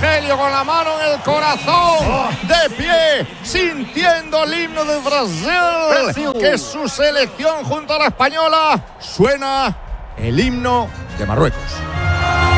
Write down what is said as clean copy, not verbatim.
Argelio con la mano en el corazón, de pie, sintiendo el himno de Brasil, que es su selección junto a la española. Suena el himno de Marruecos.